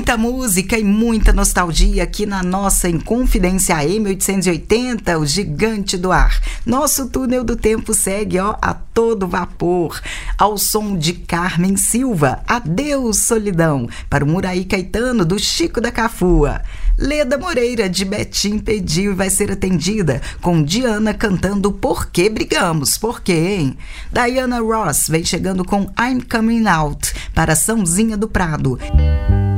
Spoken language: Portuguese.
Muita música e muita nostalgia aqui na nossa Inconfidência AM 880, o gigante do ar. Nosso túnel do tempo segue a todo vapor, ao som de Carmen Silva, Adeus Solidão, para o Muraí Caetano, do Chico da Cafua. Leda Moreira, de Betim pediu e vai ser atendida, com Diana cantando Por Que Brigamos? Por quê, hein? Diana Ross vem chegando com I'm Coming Out, para Sãozinha do Prado.